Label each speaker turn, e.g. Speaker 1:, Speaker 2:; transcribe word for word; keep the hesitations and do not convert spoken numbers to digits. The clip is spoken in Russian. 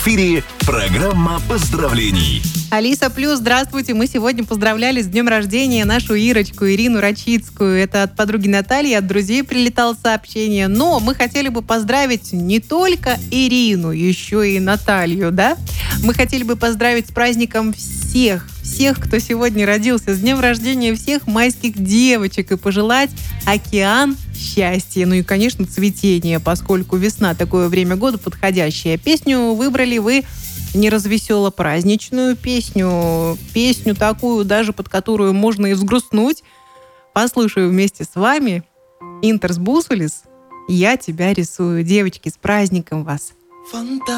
Speaker 1: эфире программа поздравлений.
Speaker 2: Алиса Плюс, здравствуйте. Мы сегодня поздравляли с днем рождения нашу Ирочку, Ирину Рачицкую. Это от подруги Натальи, от друзей прилетало сообщение. Но мы хотели бы поздравить не только Ирину, еще и Наталью, да? Мы хотели бы поздравить с праздником всех, всех, кто сегодня родился, с днем рождения всех майских девочек и пожелать океан счастья. Ну и, конечно, цветения, поскольку весна такое время года подходящее. Песню выбрали вы не развесело-праздничную песню, песню такую даже, под которую можно и взгрустнуть. Послушаю вместе с вами Интерс Бусулис «Я тебя рисую». Девочки, с праздником вас!